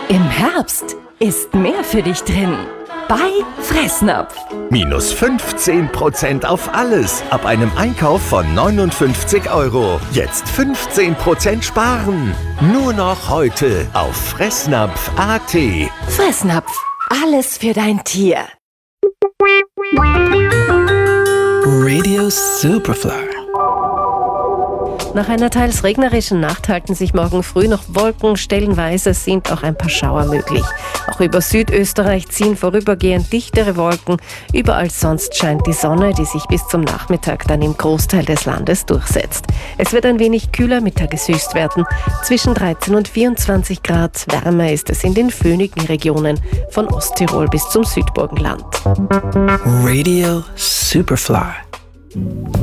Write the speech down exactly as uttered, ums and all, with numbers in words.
Im Herbst ist mehr für dich drin. Bei Fressnapf. Minus fünfzehn Prozent auf alles ab einem Einkauf von neunundfünfzig Euro. Jetzt fünfzehn Prozent sparen. Nur noch heute auf fressnapf punkt a t. Fressnapf. Alles für dein Tier. Radio Superfly. Nach einer teils regnerischen Nacht halten sich morgen früh noch Wolken, stellenweise sind auch ein paar Schauer möglich. Auch über Südösterreich ziehen vorübergehend dichtere Wolken. Überall sonst scheint die Sonne, die sich bis zum Nachmittag dann im Großteil des Landes durchsetzt. Es wird ein wenig kühler mit Tageshöchstwerten zwischen dreizehn und vierundzwanzig Grad. Wärmer ist es in den föhnigen Regionen von Osttirol bis zum Südburgenland. Radio Superfly.